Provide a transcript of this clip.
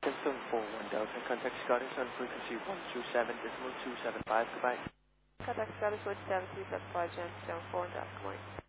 1071 Delta. Contact Scottish on frequency 127.275. Goodbye. Contact Scottish 17275, Jan 74, good morning.